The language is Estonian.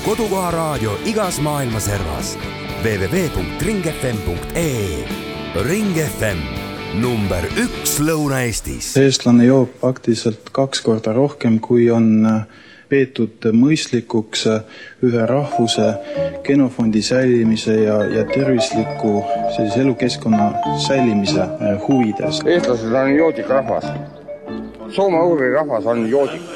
kodukoha raadio igas maailma servas. www.ringfm.ee. Ring FM, number 1 Lõuna-Eestis. Eestlane joob praktiliselt 2 korda rohkem, kui on peetud mõistlikuks ühe rahvuse genofondi säilimise ja tervisliku elukeskkonna säilimise huvides. Eestlased on joodik rahvas. Soome-ugri rahvas on joodik.